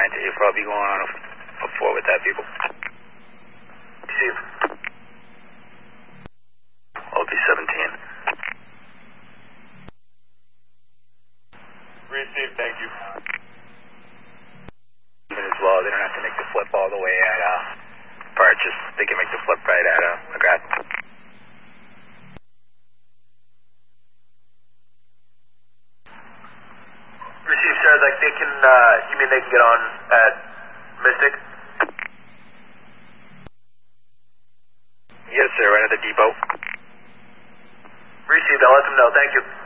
to April. I'll be going on a 4 with that, people. Receive. I'll be 17. Receive, thank you. As well, they don't have to make the flip all the way at Purchase. They can make the flip right at McGrath. Receive, sir. Like they can, you mean they can get on at Mystic? Yes, sir. Right at the depot. Received. I'll let them know. Thank you.